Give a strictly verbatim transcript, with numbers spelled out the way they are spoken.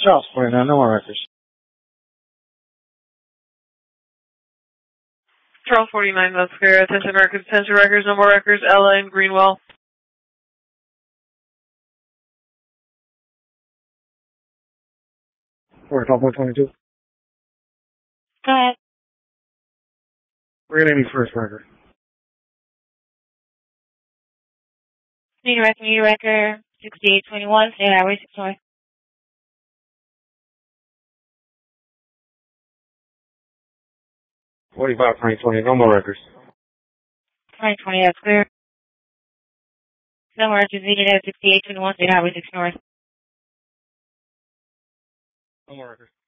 Charles forty-nine, no more records. Charles forty-nine, that's clear. Attention records, attention records, no more records. Ella in Greenwell. forty-five point twenty-two. Go ahead. We're going to need first record. Speed record, meter record, sixty-eight twenty-one, State Highway six North. forty-five twenty twenty, no more records. twenty twenty, that's clear. No more records needed at sixty-eight twenty-one, State Highway six North. No more records.